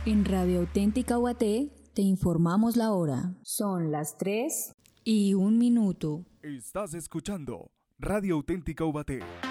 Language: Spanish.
En Radio Auténtica UAT te informamos la hora. Son las 3:01. Estás escuchando Radio Auténtica UAT.